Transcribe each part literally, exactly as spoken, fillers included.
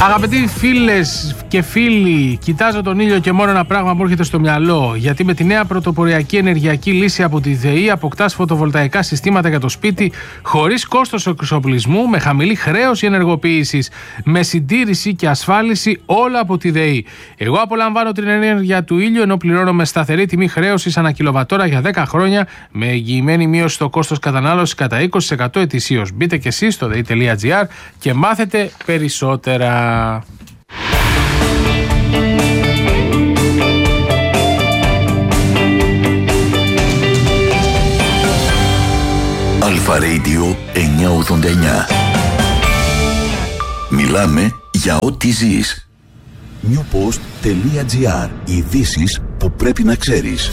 Αγαπητοί φίλες και φίλοι, κοιτάζω τον ήλιο και μόνο ένα πράγμα μου έρχεται στο μυαλό. Γιατί με τη νέα πρωτοποριακή ενεργειακή λύση από τη ΔΕΗ αποκτάς φωτοβολταϊκά συστήματα για το σπίτι χωρίς κόστος εξοπλισμού, με χαμηλή χρέωση ενεργοποίησης, με συντήρηση και ασφάλιση, όλα από τη ΔΕΗ. Εγώ απολαμβάνω την ενέργεια του ήλιου ενώ πληρώνω με σταθερή τιμή χρέωσης ανά κιλοβατόρα για δέκα χρόνια, με εγγυημένη μείωση στο κόστος κατανάλωσης κατά είκοσι τοις εκατό ετησίως. Μπείτε και εσείς στο δei τελεία gr και μάθετε περισσότερα. Αλφα Radio εννιακόσια ογδόντα εννιά. Μιλάμε για ό,τι ζεις. newpost τελεία gr. Ειδήσεις που πρέπει να ξέρεις.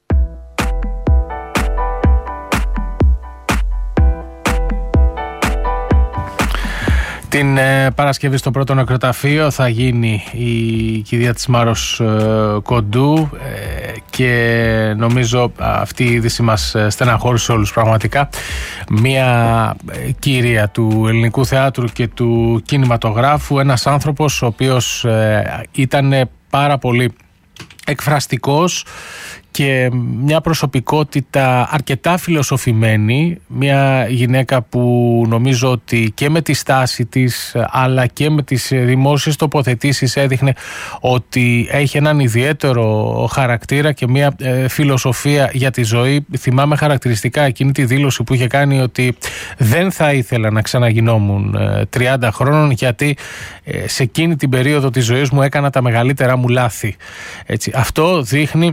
Την ε, Παρασκευή στο πρώτο νεκροταφείο θα γίνει η κηδεία της Μάρος ε, Κοντού ε, και νομίζω αυτή η είδηση μας στεναχώρησε όλους πραγματικά. Μία ε, κύρια του ελληνικού θεάτρου και του κινηματογράφου, ένας άνθρωπος ο οποίος ε, ήταν πάρα πολύ εκφραστικός και μια προσωπικότητα αρκετά φιλοσοφημένη, μια γυναίκα που νομίζω ότι και με τη στάση της αλλά και με τις δημόσιες τοποθετήσεις έδειχνε ότι έχει έναν ιδιαίτερο χαρακτήρα και μια ε, φιλοσοφία για τη ζωή. Θυμάμαι χαρακτηριστικά εκείνη τη δήλωση που είχε κάνει ότι δεν θα ήθελα να ξαναγινόμουν ε, τριάντα χρόνων, γιατί ε, σε εκείνη την περίοδο της ζωής μου έκανα τα μεγαλύτερά μου λάθη. Έτσι, αυτό δείχνει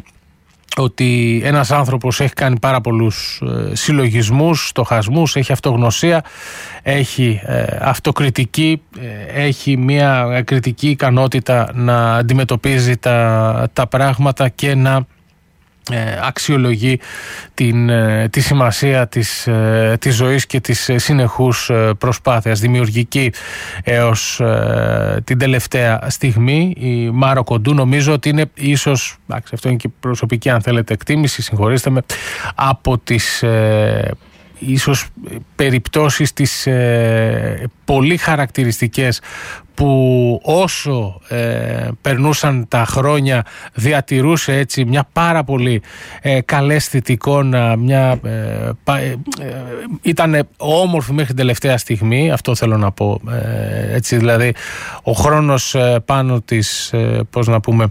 ότι ένας άνθρωπος έχει κάνει πάρα πολλούς ε, συλλογισμούς, στοχασμούς, έχει αυτογνωσία, έχει ε, αυτοκριτική, ε, έχει μια κριτική ικανότητα να αντιμετωπίζει τα, τα πράγματα και να ε, αξιολογεί την, ε, τη σημασία της, ε, της ζωής και της ε, συνεχούς ε, προσπάθειας, δημιουργική έως ε, την τελευταία στιγμή. Η Μάρο Κοντού νομίζω ότι είναι ίσως, άξι, αυτό είναι και προσωπική αν θέλετε εκτίμηση, συγχωρήστε με, από τις ε, ίσως περιπτώσεις τις ε, πολύ χαρακτηριστικές που όσο ε, περνούσαν τα χρόνια διατηρούσε έτσι μια πάρα πολύ ε, καλέσθητη εικόνα, μια, ε, ε, ε, ήταν όμορφη μέχρι την τελευταία στιγμή, αυτό θέλω να πω, ε, έτσι δηλαδή ο χρόνος ε, πάνω της, ε, πώς να πούμε,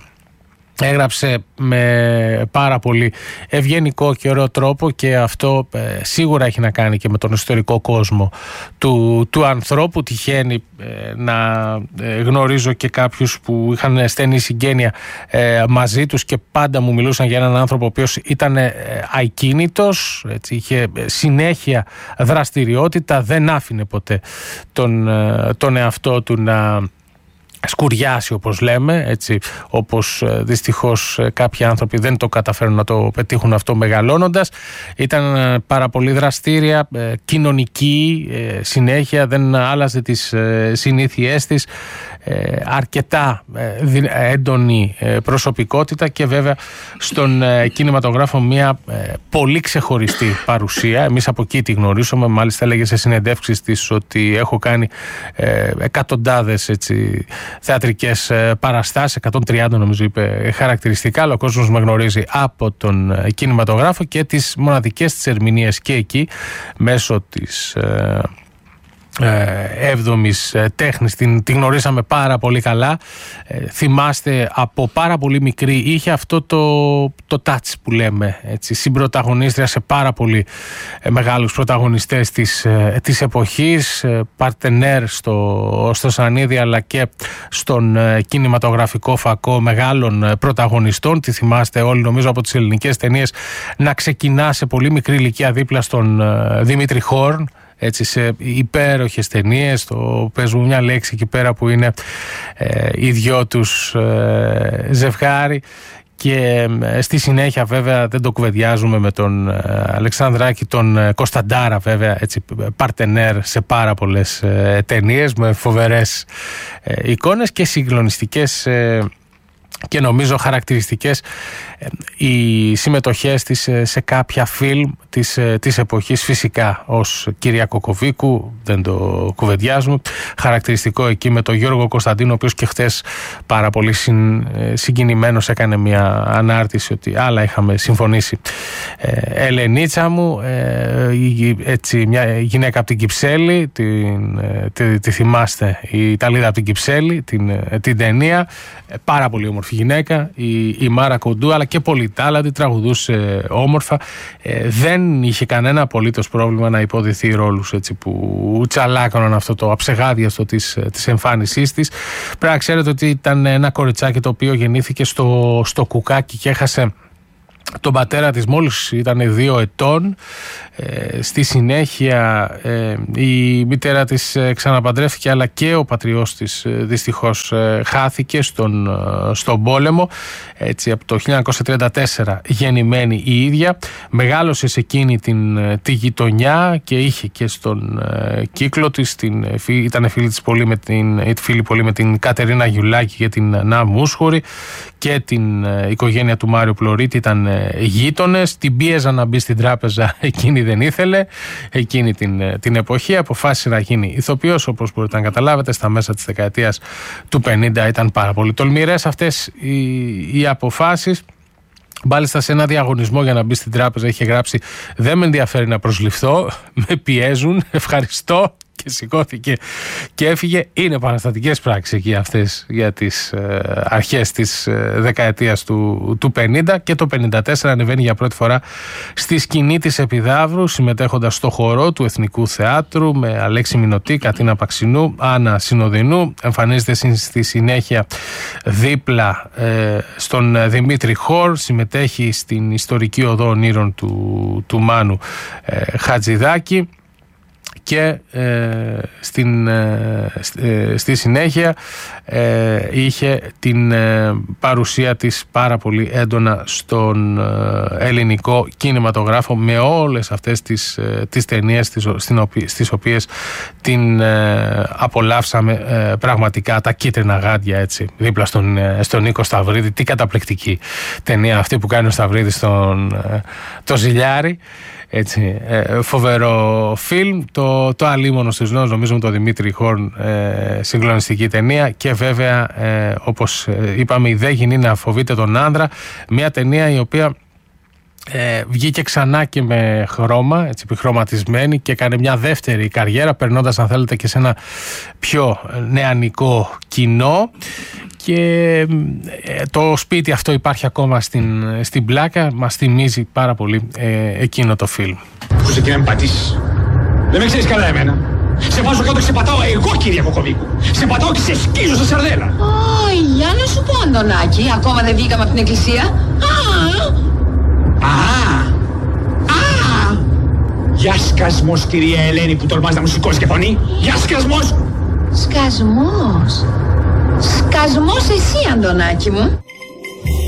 έγραψε με πάρα πολύ ευγενικό και ωραίο τρόπο και αυτό ε, σίγουρα έχει να κάνει και με τον ιστορικό κόσμο του, του ανθρώπου. Τυχαίνει ε, να ε, γνωρίζω και κάποιους που είχαν στενή συγγένεια ε, μαζί τους και πάντα μου μιλούσαν για έναν άνθρωπο ο οποίος ήταν ε, ακίνητος, έτσι, είχε συνέχεια δραστηριότητα, δεν άφηνε ποτέ τον, ε, τον εαυτό του να σκουριάσει, όπως λέμε, έτσι, όπως ε, δυστυχώς ε, κάποιοι άνθρωποι δεν το καταφέρουν να το πετύχουν αυτό μεγαλώνοντας. Ήταν ε, πάρα πολύ δραστήρια, ε, κοινωνική, ε, συνέχεια, δεν άλλαζε τις ε, συνήθειές της, ε, αρκετά ε, έντονη ε, προσωπικότητα και βέβαια στον ε, κινηματογράφο μια ε, πολύ ξεχωριστή παρουσία. Εμείς από εκεί τη γνωρίσαμε, μάλιστα έλεγε σε συνεντεύξεις της ότι έχω κάνει ε, εκατοντάδες έτσι θεατρικές παραστάσεις, εκατόν τριάντα νομίζω είπε χαρακτηριστικά, αλλά ο κόσμος με γνωρίζει από τον κινηματογράφο και τις μοναδικές της ερμηνείες και εκεί μέσω της ε, έβδομης τέχνης, την, την γνωρίσαμε πάρα πολύ καλά. ε, θυμάστε από πάρα πολύ μικρή είχε αυτό το, το touch που λέμε, έτσι, συμπρωταγωνίστρια σε πάρα πολύ ε, μεγάλους πρωταγωνιστές της, ε, της εποχής, ε, παρτενέρ στο, στο Σανίδι αλλά και στον ε, κινηματογραφικό φακό μεγάλων ε, πρωταγωνιστών. Τη θυμάστε όλοι νομίζω από τις ελληνικές ταινίες να ξεκινά σε πολύ μικρή ηλικία δίπλα στον ε, Δημήτρη Χόρν, έτσι, σε υπέροχες ταινίες. Το παίζουμε μια λέξη εκεί πέρα που είναι ε, οι δυο τους ε, ζευγάρι και ε, στη συνέχεια βέβαια δεν το κουβεντιάζουμε με τον ε, Αλεξανδράκη, τον ε, Κωνσταντάρα βέβαια, έτσι, παρτενέρ σε πάρα πολλές ε, ταινίες με φοβερές ε, εικόνες και συγκλονιστικές ε, και νομίζω χαρακτηριστικές οι συμμετοχές της σε κάποια φιλμ της, της εποχής, φυσικά ως κυρία Κοκοβίκου, δεν το κουβεντιάζουμε, χαρακτηριστικό εκεί με τον Γιώργο Κωνσταντίνο, ο οποίος και χτες πάρα πολύ συν, συγκινημένος έκανε μια ανάρτηση ότι άλλα είχαμε συμφωνήσει. ε, Ελενίτσα μου, ε, έτσι, μια γυναίκα από την Κυψέλη, την, τη, τη θυμάστε, η Ιταλίδα από την Κυψέλη, την, την ταινία, πάρα πολύ όμορφη γυναίκα, η, η Μάρα Κοντού, αλλά και πολυτάλαντη, τραγουδούσε όμορφα, ε, δεν είχε κανένα απολύτως πρόβλημα να υποδηθεί ρόλους έτσι, που τσαλάκωναν αυτό το αψεγάδιαστο της, της εμφάνισής της. Πρέπει να ξέρετε ότι ήταν ένα κοριτσάκι το οποίο γεννήθηκε στο, στο Κουκάκι και έχασε τον πατέρα της μόλις ήταν δύο ετών. Ε, στη συνέχεια ε, η μητέρα της ε, ξαναπαντρεύτηκε, αλλά και ο πατριός της ε, δυστυχώς ε, χάθηκε στον, ε, στον πόλεμο. Έτσι, από το χίλια εννιακόσια τριάντα τέσσερα γεννημένη η ίδια, μεγάλωσε σε εκείνη την, τη γειτονιά και είχε και στον ε, κύκλο της την, ήταν φίλη της πολύ με την, φίλη πολύ με την Κατερίνα Γιουλάκη και την Νά Μούσχουρη, και την ε, οικογένεια του Μάριου Πλωρίτη ήταν ε, γείτονες. Την πίεζαν να μπει στην τράπεζα, εκείνη δεν ήθελε. Εκείνη την, ε, την εποχή αποφάσισε να γίνει ηθοποιός, όπως μπορείτε να καταλάβετε. Στα μέσα της δεκαετίας του πενήντα ήταν πάρα πολύ τολμηρές αυτές οι, οι αποφάσεις. Μάλιστα σε ένα διαγωνισμό για να μπει στην τράπεζα είχε γράψει «Δεν με ενδιαφέρει να προσληφθώ, με πιέζουν, ευχαριστώ», και σηκώθηκε και έφυγε. Είναι επαναστατικές πράξεις εκεί αυτές για τις ε, αρχές της ε, δεκαετίας του, του πενήντα, και το πενήντα τέσσερα ανεβαίνει για πρώτη φορά στη σκηνή της Επιδαύρου, συμμετέχοντας στο χορό του Εθνικού Θεάτρου με Αλέξη Μινωτή, Κατίνα Παξινού, Άννα Συνοδεινού. Εμφανίζεται στη συνέχεια δίπλα ε, στον Δημήτρη Χόρ, συμμετέχει στην ιστορική οδό ονείρων του, του Μάνου ε, Χατζηδάκη. Και ε, στην, ε, στη συνέχεια ε, είχε την ε, παρουσία της πάρα πολύ έντονα στον ε, ελληνικό κινηματογράφο, με όλες αυτές τις, ε, τις ταινίες στις, στις οποίες την ε, απολαύσαμε ε, πραγματικά, τα κίτρινα γάντια, έτσι, δίπλα στον, ε, στον Νίκο Σταυρίδη. Τι καταπληκτική ταινία αυτή που κάνει ο Σταυρίδης στον ε, το Ζηλιάρη. Έτσι, ε, φοβερό φιλμ. Το, το Αλίμονο στους Νέους, νομίζω, με τον Δημήτρη Χόρν, ε, συγκλονιστική ταινία. Και βέβαια, ε, όπως είπαμε, η Δέγινη να φοβείται τον άνδρα. Μια ταινία η οποία ε, βγήκε ξανά και με χρώμα, έτσι, επιχρωματισμένη, και έκανε μια δεύτερη καριέρα, περνώντας, αν θέλετε, και σε ένα πιο νεανικό κοινό. Και το σπίτι αυτό υπάρχει ακόμα στην, στην πλάκα. Μας θυμίζει πάρα πολύ ε, εκείνο το φιλμ. Που σε να με πατήσεις. Δεν με ξέρεις καλά εμένα. Σε βάζω κάτω και σε πατάω εγώ, κυρία Κοκοβίκου. Σε πατάω και σε σκίζω στα σαρδέλα. Ω, για να σου πω, Αντωνάκη, ακόμα δεν βγήκαμε από την εκκλησία. Α! Α! Α! Για σκασμός, κυρία Ελένη, που τολμάς να μου σηκώσεις και φωνή. Για σκασμός. Σκασμός. Σκασμός εσύ, Αντωνάκη μου.